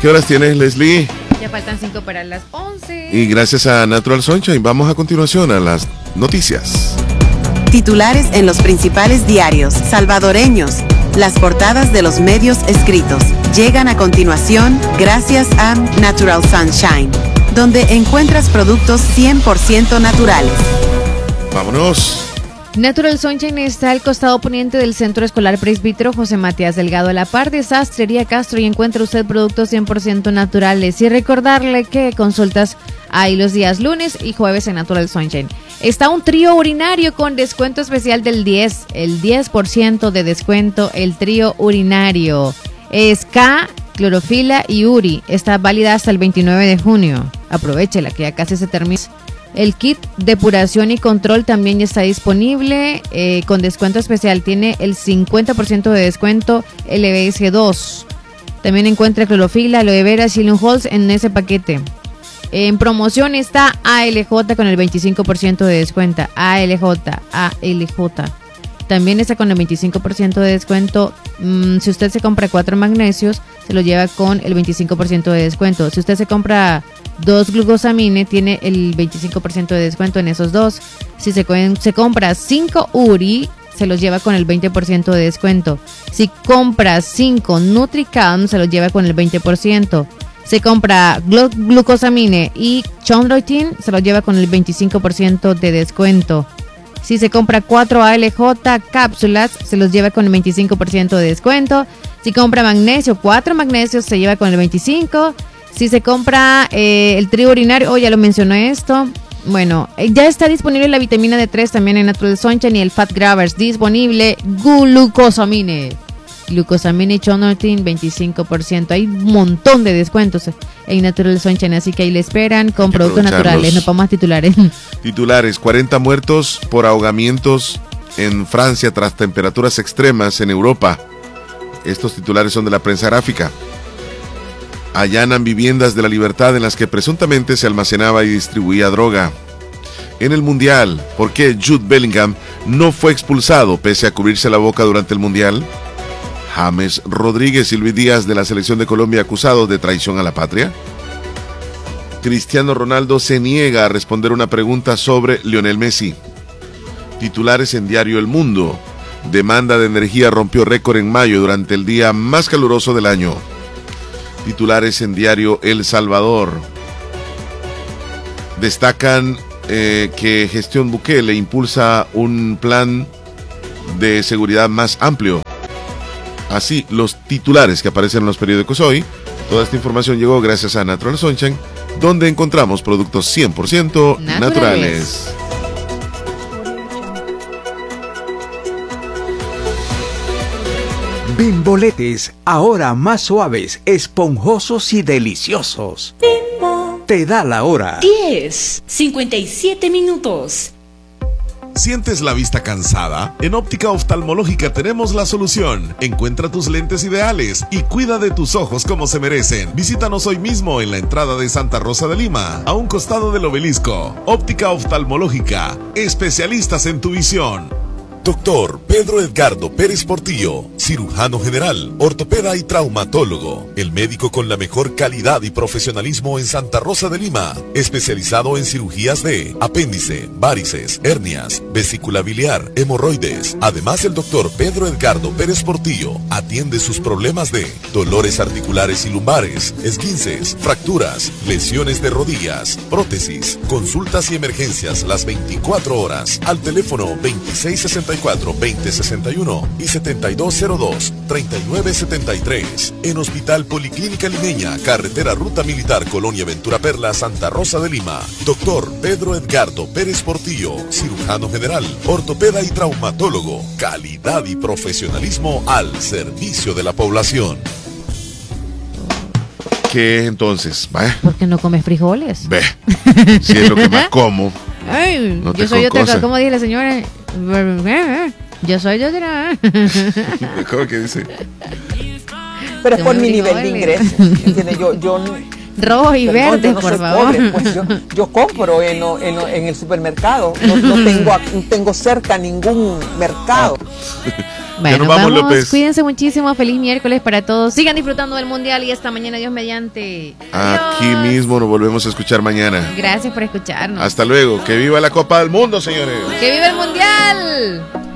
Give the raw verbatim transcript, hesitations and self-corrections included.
¿Qué horas tienes, Leslie? Ya faltan cinco para las once. Y gracias a Natural Sunshine, vamos a continuación a las noticias. Titulares en los principales diarios salvadoreños. Las portadas de los medios escritos llegan a continuación gracias a Natural Sunshine, donde encuentras productos cien por ciento naturales. Vámonos. Natural Sunshine está al costado poniente del Centro Escolar Presbítero José Matías Delgado, a la par de Sastrería Castro, y encuentra usted productos cien por ciento naturales. Y recordarle que consultas hay los días lunes y jueves en Natural Sunshine. Está un trío urinario con descuento especial del diez, el diez por ciento de descuento, el trío urinario. Es K, clorofila y uri. Está válida hasta el veintinueve de junio. Aprovechela que ya casi se termina. El kit depuración y control también ya está disponible eh, con descuento especial. Tiene el cincuenta por ciento de descuento L B S dos. También encuentra clorofila, aloe vera, Shilling Halls en ese paquete. En promoción está A L J con el veinticinco por ciento de descuento. A L J, A L J. También está con el veinticinco por ciento de descuento. Mm, si usted se compra cuatro magnesios, se lo lleva con el veinticinco por ciento de descuento. Si usted se compra dos glucosamine, tiene el veinticinco por ciento de descuento en esos dos. Si se, se compra cinco uri, se los lleva con el veinte por ciento de descuento. Si compra cinco Nutricalm, se los lleva con el veinte por ciento. Se compra glu glucosamine y chondroitin, se los lleva con el veinticinco por ciento de descuento. Si se compra cuatro A L J cápsulas, se los lleva con el veinticinco por ciento de descuento. Si compra magnesio, cuatro magnesios, se lleva con el veinticinco por ciento. Si se compra eh, el trío urinario, oh, ya lo mencioné esto. Bueno, eh, ya está disponible la vitamina D tres también en Natural Sunshine y el Fat Grabbers disponible. Glucosamine. Glucosamine y chondroitin, veinticinco por ciento. Hay un montón de descuentos en Natural Sunshine, así que ahí le esperan con productos naturales. No podemos titulares. Titulares: cuarenta muertos por ahogamientos en Francia tras temperaturas extremas en Europa. Estos titulares son de la prensa gráfica. Allanan viviendas de la Libertad en las que presuntamente se almacenaba y distribuía droga. En el Mundial, ¿por qué Jude Bellingham no fue expulsado pese a cubrirse la boca durante el Mundial? James Rodríguez y Luis Díaz de la selección de Colombia acusados de traición a la patria. Cristiano Ronaldo se niega a responder una pregunta sobre Lionel Messi. Titulares en Diario El Mundo. Demanda de energía rompió récord en mayo durante el día más caluroso del año. Titulares en Diario El Salvador. Destacan eh, que gestión Bukele impulsa un plan de seguridad más amplio. Así los titulares que aparecen en los periódicos hoy. Toda esta información llegó gracias a Natural Sunshine, donde encontramos productos cien por ciento naturales. naturales. Bimboletes, ahora más suaves, esponjosos y deliciosos. Bimbo. Te da la hora. diez, cincuenta y siete minutos. ¿Sientes la vista cansada? En Óptica Oftalmológica tenemos la solución. Encuentra tus lentes ideales y cuida de tus ojos como se merecen. Visítanos hoy mismo en la entrada de Santa Rosa de Lima, a un costado del obelisco. Óptica Oftalmológica, especialistas en tu visión. Doctor Pedro Edgardo Pérez Portillo, cirujano general, ortopeda y traumatólogo, el médico con la mejor calidad y profesionalismo en Santa Rosa de Lima, especializado en cirugías de apéndice, varices, hernias, vesícula biliar, hemorroides. Además, el doctor Pedro Edgardo Pérez Portillo atiende sus problemas de dolores articulares y lumbares, esguinces, fracturas, lesiones de rodillas, prótesis, consultas y emergencias las veinticuatro horas al teléfono veintiséis sesenta y cuatro, veinte sesenta y uno y setenta y dos cero dos, treinta y nueve setenta y tres. En Hospital Policlínica Limeña, Carretera Ruta Militar, Colonia Ventura Perla, Santa Rosa de Lima. Doctor Pedro Edgardo Pérez Portillo, cirujano general, ortopeda y traumatólogo. Calidad y profesionalismo al servicio de la población. ¿Qué entonces? ¿Va? ¿Por qué no comes frijoles? Ve, si es lo que más como. Ay, no yo soy otra cosa, como dice la señora. Yo soy otra. ¿Cómo que dice? Pero es por mi nivel de ingreso. ¿Entiendes? Yo, yo rojo y perdón, verde, yo no por soy favor. Pobre, pues yo, yo compro en, en, en el supermercado. No, no tengo, no tengo cerca ningún mercado. Bueno, nos vamos, López. Cuídense muchísimo. Feliz miércoles para todos. Sigan disfrutando del mundial y esta mañana, Dios mediante. Aquí Adiós. mismo nos volvemos a escuchar mañana. Gracias por escucharnos. Hasta luego. Que viva la Copa del Mundo, señores. ¡Que viva el mundial!